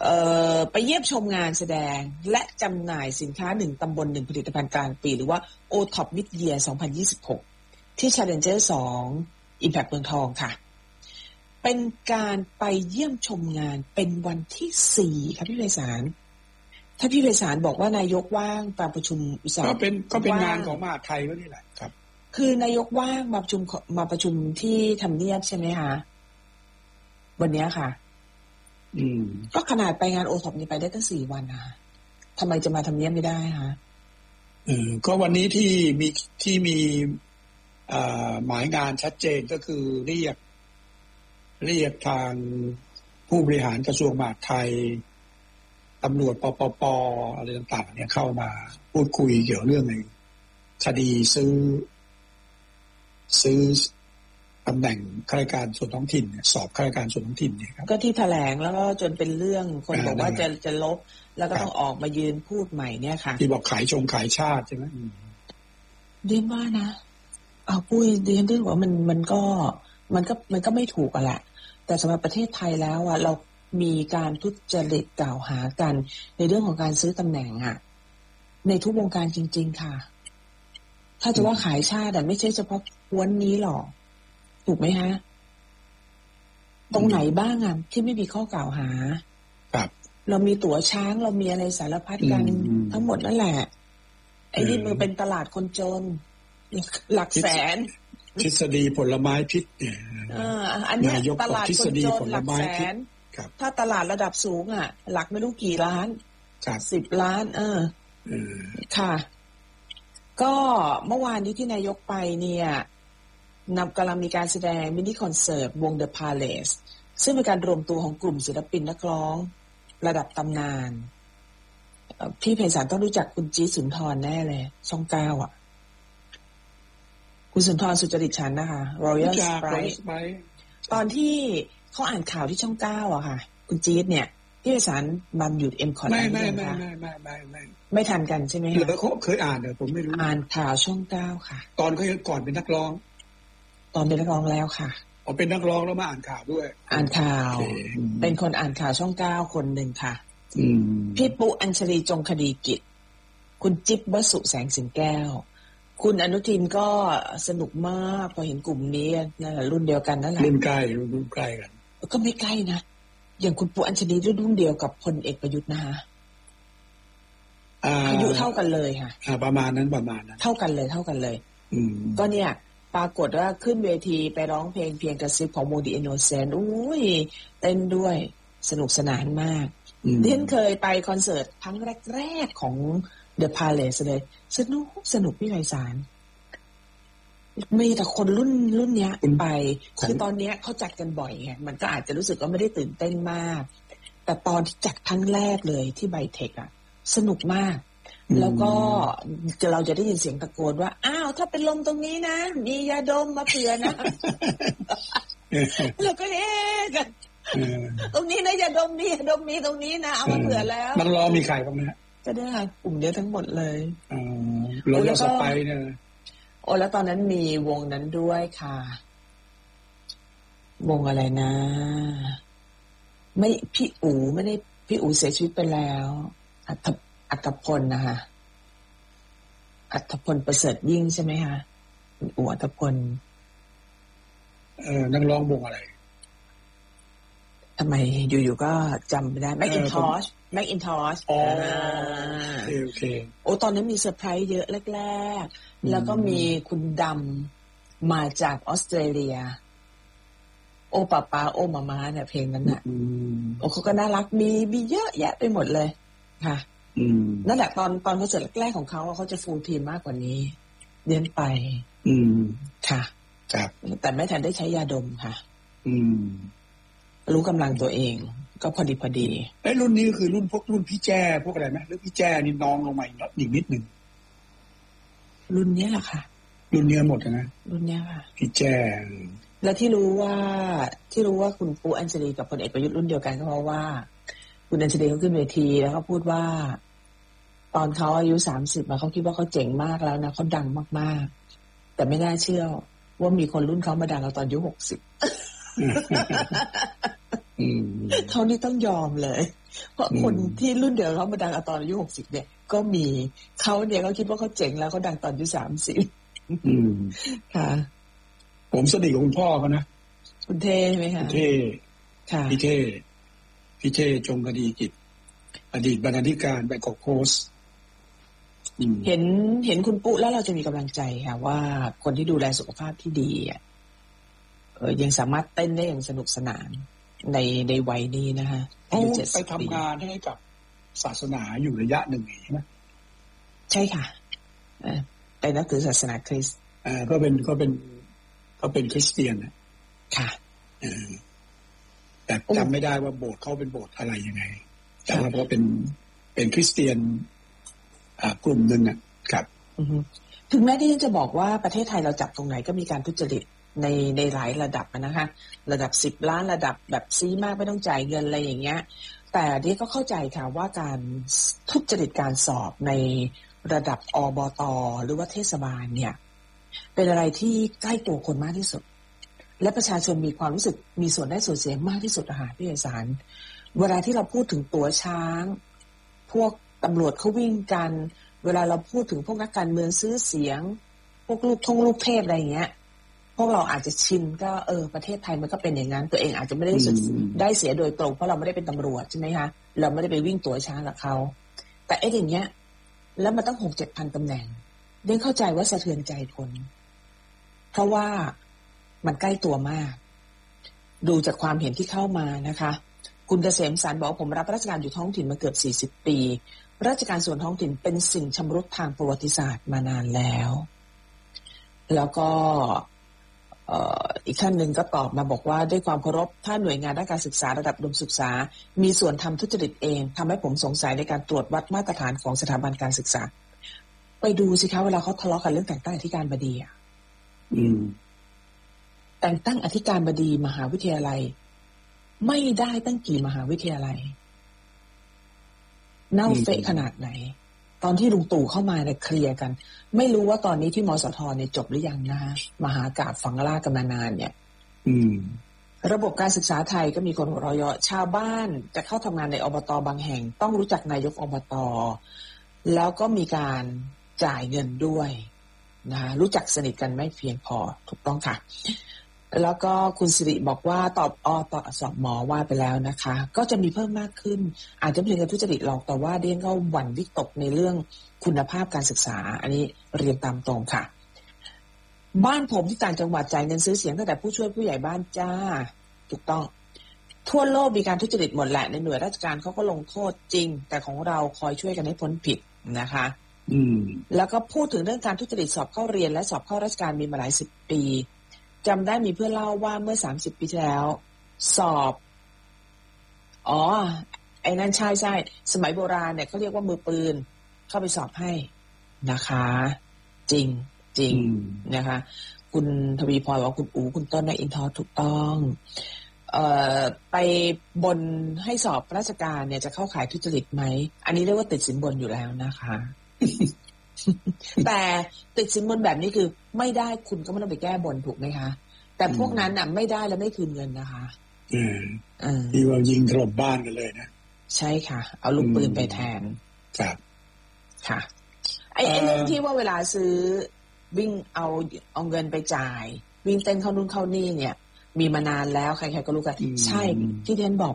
ไปเยี่ยมชมงานแสดงและจำหน่ายสินค้า1ตำบล1ผลิตภัณฑ์กลางปีหรือว่า OTOP Mid Year 2026 ที่ Challenger 2 Impact เมืองทองค่ะเป็นการไปเยี่ยมชมงานเป็นวันที่4ครับพี่ไพศาลถ้าพี่ไพศาลบอกว่านายกว่างมาประชุมอุตสาหก็เป็นงานของมหาดไทยก็นี่แหละครับคือนายกว่างมาประชุมที่ทำเนียบใช่ไหมคะวันนี้ค่ะก็ขนาดไปงานโอท็อปนี่ไปได้ตั้ง4 วันนะคะทำไมจะมาทำเนียบไม่ได้คะก็วันนี้ที่มีหมายงานชัดเจนก็คือเรียกทางผู้บริหารกระทรวงมหาดไทยตำรวจปปอะไรต่างๆเนี่ยเข้ามาพูดคุยเกี่ยวเรื่องในคดีซื้อตำแหน่งข้าราชการส่วนท้องถิ่นสอบข้าราชการส่วนท้องถิ่นเนี่ยครับก็ที่แถลงแล้วก็จนเป็นเรื่องคนบอกว่าจะลบแล้วก็ต้องออกมายืนพูดใหม่เนี่ยค่ะที่บอกขายชาติใช่ไหมเรียนว่านะเอาปุ้ยเรียนด้วยว่ามันก็ไม่ถูกอะแหละแต่สำหรับประเทศไทยแล้วอะเรามีการทุจริตกล่าวหากันในเรื่องของการซื้อตำแหน่งอะในทุกวงการจริงๆค่ะถ้าจะว่าขายชาติอะไม่ใช่เฉพาะวันนี้หรอกถูกไหมฮะตรงไหนบ้างอะที่ไม่มีข้อกล่าวหาครับเรามีตั๋วช้างเรามีอะไรสารพัดกันทั้งหมดนั่นแหละไอ้นี่มันเป็นตลาดคนจนหลักแสนทฤษฎีผลไม้พิษเนี่ยอันนี้ตลาดคนจนหลักแสนถ้าตลาดระดับสูงอ่ะหลักไม่รู้กี่ล้าน10 ล้านค่ะก็เมื่อวานนี้ที่นายกไปเนี่ยกำลังมีการแสดงมินิคอนเสิร์ตวง The Palace ซึ่งเป็นการรวมตัวของกลุ่มศิลปินนักร้องระดับตำนานพี่ไพศาลต้องรู้จักคุณจี๊ดสุนทรแน่เลยช่อง9อ่ะคุณสุนทรสุจริตฉันนะคะ Royal Sprite ตอนที่เขาอ่านข่าวที่ช่อง9อะค่ะคุณจี๊ดเนี่ยพี่ไพศาลบันหยุด M.Com ไม่ทันกันใช่ไหมคะหรือเขาเคยอ่านแต่ผมไม่รู้อ่านข่าวช่อง9ค่ะตอนเขาก่อนเป็นนักร้องตอนเป็นนักร้องแล้วค่ะเป็นนักร้องแล้วมาอ่านข่าวด้วยอ่านข่าวเป็นคนอ่านข่าวช่อง9คนหนึ่งค่ะพี่ปุ๊อัญชลีจงคดีกิจคุณจิ๊บวสุแสงสิงแก้วคุณอนุทินก็สนุกมากพอเห็นกลุ่มนี้นั่นแหละรุ่นเดียวกันนั่นแหละรุ่นใกล้กันก็ไม่ใกล้นะอย่างคุณปุ๊อัญชลีรุ่นเดียวกับพลเอกประยุทธ์นะคะอายุเท่ากันเลยค่ะประมาณนั้นเท่ากันเลยก็เนี่ยปรากฏว่าขึ้นเวทีไปร้องเพลงเพียงกระซิบของโมดีอินโนเซนต์อุ้ยเต้นด้วยสนุกสนานมากดิฉันเคยไปคอนเสิร์ตครั้งแรกๆของ The Palace เลยสนุกพี่ไพศาลมีแต่คนรุ่นเนี้ยไปคือตอนเนี้ยเขาจัดกันบ่อยไงมันก็อาจจะรู้สึกว่าไม่ได้ตื่นเต้นมากแต่ตอนที่จัดครั้งแรกเลยที่ไบเทคอะสนุกมากแล้วก็เราจะได้ยินเสียงตะโกนว่าอ้าวถ้าเป็นลมตรงนี้นะมียาดมมาเผื่อนะแล้วก็กันตรงนี้นะยาดมมีตรงนี้นะเอามาเผื่อแล้วนักร้องมีใครบ้างเนี่ยก็ได้กลุ่มเดียวทั้งหมดเลยเราจะสไปเนี่ยแล้วตอนนั้นมีวงนั้นด้วยค่ะวงอะไรนะไม่พี่อู๋ไม่ได้พี่อู๋เสียชีวิตไปแล้วอัตพลนะคะอัตพลประเสริฐยิ่งใช่ไหมคะคุณอู๋อัตพลนักร้องวงอะไรทำไมอยู่ๆก็จำไม่ได้แม็กอินทอชโอเคตอนนั้นมีเซอร์ไพรส์เยอะแรกๆแล้วก็มีคุณดำมาจากออสเตรเลียโอป้าป้าโอมาม่าเนี่ยเพลงนั้นน่ะเขาก็น่ารักมีเยอะแยะไปหมดเลยค่ะนั่นแหละตอนคอนเสิร์ตแรกของเขาจะฟูลทีมมากกว่านี้เดินไปค่ะครับแต่ไม่ทันได้ใช้ยาดมค่ะรู้กำลังตัวเองก็พอดีรุ่นนี้ก็คือรุ่นพี่แจ้พวกอะไรไหมหรือพี่แจ้นี่น้องลงมาอีกนิดหนึ่งรุ่นนี้แหละค่ะรุ่นนี้หมดนะรุ่นนี้ค่ะพี่แจ้แล้วที่รู้ว่าคุณปุ๊อัญชลีกับพลเอกประยุทธ์รุ่นเดียวกันก็เพราะว่าคุณอัญชลีเขาขึ้นเวทีแล้วก็พูดว่าตอนเขาอายุ30เขาคิดว่าเขาเจ๋งมากแล้วนะเขาดังมากๆแต่ไม่น่าเชื่อว่ามีคนรุ่นเขามาดังเราตอนอายุ60 เท่านี้ต้องยอมเลยเพราะคนที่รุ่นเดียวเขามาดังตอนอายุ60เนี่ยก็มีเขาเนี่ยเขาคิดว่าเขาเจ๋งแล้วเขาดังตอนอายุ30ค่ะผมสนิทกับคุณพ่อเขานะคุณเท่ใช่ไหมคะเท่ค่ะพี่เท่จงคดีกิจอดีตบรรณาธิการแบงกอกโพสต์เห็นคุณปุ๊แล้วเราจะมีกำลังใจค่ะว่าคนที่ดูแลสุขภาพที่ดียังสามารถเต้นได้อย่างสนุกสนานในวัยนี้นะคะไปทำงานให้กับศาสนาอยู่ระยะหนึ่งใช่ไหมใช่ค่ะไปนับถือศาสนาคริสต์ก็เป็นคริสเตียนค่ะแต่จำไม่ได้ว่าโบสถ์เขาเป็นโบสถ์อะไรยังไงแต่ว่าเพราะเป็นคริสเตียนกลุ่มหนึ่งครับถึงแม้ที่จะบอกว่าประเทศไทยเราจับตรงไหนก็มีการทุจริตในหลายระดับนะคะระดับ10 ล้านระดับแบบซีมากไม่ต้องจ่ายเงินอะไรอย่างเงี้ยแต่นี่ก็เข้าใจค่ะว่าการทุจริตการสอบในระดับอบต.หรือว่าเทศบาลเนี่ยเป็นอะไรที่ใกล้ตัวคนมากที่สุดและประชาชนมีความรู้สึกมีส่วนได้ส่วนเสียมากที่สุดอะค่ะพี่ไพศาลเวลาที่เราพูดถึงตัวช้างพวกตำรวจเขาวิ่งกันเวลาเราพูดถึงพวกนักการเมืองซื้อเสียงพวกลูกเทพอะไรอย่างเงี้ยพวกเราอาจจะชินก็ประเทศไทยมันก็เป็นอย่างนั้นตัวเองอาจจะไม่ได้ได้เสียโดยตรงเพราะเราไม่ได้เป็นตำรวจใช่ไหมคะเราไม่ได้ไปวิ่งตัวช้างกับเขาแต่อย่างเงี้ยแล้วมันต้อง6-7,000 ตำแหน่งเด้งเข้าใจว่าสะเทือนใจคนเพราะว่ามันใกล้ตัวมากดูจากความเห็นที่เข้ามานะคะคุณเกษมสารบอกผมรับราชการอยู่ท้องถิ่นมาเกือบ40 ปีราชการส่วนท้องถิ่นเป็นสิ่งชำรุดทางประวัติศาสตร์มานานแล้วก็อีกท่านหนึ่งก็ตอบมาบอกว่าด้วยความเคารพถ้าหน่วยงานด้านการศึกษาระดับอุดมศึกษามีส่วนทำทุจริตเองทำให้ผมสงสัยในการตรวจวัดมาตรฐานของสถาบันการศึกษาไปดูสิคะเวลาเขาทะเลาะกันเรื่องแต่งตั้งอธิการบดีแต่งตั้งอธิการบดีมหาวิทยาลัยไม่ได้ตั้งกี่มหาวิทยาลัยเน่าเฟะขนาดไหนตอนที่ลุงตู่เข้ามาเนี่ยเคลียร์กันไม่รู้ว่าตอนนี้ที่มสทเนี่ยจบหรือยังนะคะมหากาพย์ฝังล่ากันมานานเนี่ยระบบการศึกษาไทยก็มีคนหัวเราะเยาะชาวบ้านจะเข้าทำงานในอบต.บางแห่งต้องรู้จักนายกอบต.แล้วก็มีการจ่ายเงินด้วยนะคะรู้จักสนิทกันไม่เพียงพอถูกต้องค่ะแล้วก็คุณสิริบอกว่าตอบสอบหมอว่าไปแล้วนะคะก็จะมีเพิ่มมากขึ้นอาจจะเป็นการทุจริตหรอกแต่ว่าเรียนก็หวั่นวิตกในเรื่องคุณภาพการศึกษาอันนี้เรียนตามตรงค่ะบ้านผมที่ต่างจังหวัดจ่ายเงินซื้อเสียงตั้งแต่ผู้ช่วยผู้ใหญ่บ้านจ้าถูกต้องทั่วโลกมีการทุจริตหมดแหละในหน่วยราชการเขาก็ลงโทษจริงแต่ของเราคอยช่วยกันให้พ้นผิดนะคะแล้วก็พูดถึงเรื่องการทุจริตสอบเข้าเรียนและสอบเข้าราชการมีมาหลาย10 ปีจำได้มีเพื่อนเล่าว่าเมื่อ30 ปีที่แล้วสอบไอ้นั่นใช่สมัยโบราณเนี่ยเขาเรียกว่ามือปืนเข้าไปสอบให้นะคะจริงนะคะคุณทวีพรบอกคุณอู๋คุณต้นในอินทร์ถูกต้องไปบนให้สอบราชการเนี่ยจะเข้าข่ายทุจริตไหมอันนี้เรียกว่าติดสินบนอยู่แล้วนะคะ แต่ติดสินบนแบบนี้คือไม่ได้คุณก็ไม่ต้องไปแก้บนถูกไหมคะแต่พวกนั้นน่ะไม่ได้แล้วไม่คืนเงินนะคะที่ว่ายิงถล่มบ้านกันเลยนะใช่ค่ะเอาลูกปืนไปแทนครับค่ะไอ้เรื่องที่ว่าเวลาซื้อวิ่งเอาเงินไปจ่ายวิ่งเต้นเข้านู่นเข้านี่เนี่ยมีมานานแล้วใครๆก็รู้กันใช่ที่เรียนบอก